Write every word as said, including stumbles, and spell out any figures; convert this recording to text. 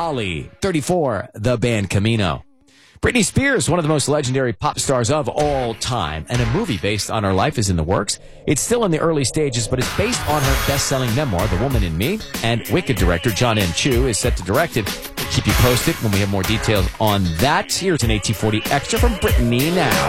Dolly. thirty-four, the band Camino. Britney Spears, one of the most legendary pop stars of all time, and a movie based on her life is in the works. It's still in the early stages, but it's based on her best-selling memoir, The Woman in Me, and Wicked director John M. Chu is set to direct it. Keep you posted when we have more details on that. Here's an eighteen forty Extra from Britney now.